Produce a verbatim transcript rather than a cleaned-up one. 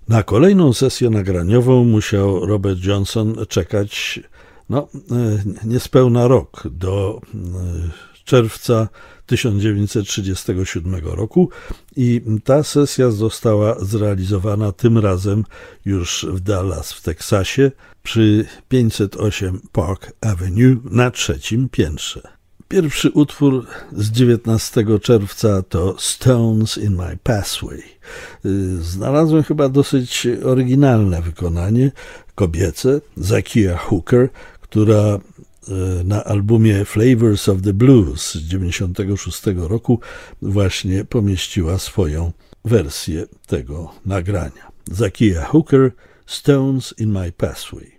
Na kolejną sesję nagraniową musiał Robert Johnson czekać no, niespełna rok, do czerwca tysiąc dziewięćset trzydziestego siódmego roku i ta sesja została zrealizowana tym razem już w Dallas w Teksasie przy pięćset osiem Park Avenue na trzecim piętrze. Pierwszy utwór z dziewiętnastego czerwca to Stones in My Pathway. Znalazłem chyba dosyć oryginalne wykonanie kobiece, Zakiyah Hooker, która na albumie Flavors of the Blues z dziewięćdziesiątego szóstego roku właśnie pomieściła swoją wersję tego nagrania. Zakiyah Hooker, Stones in My Pathway.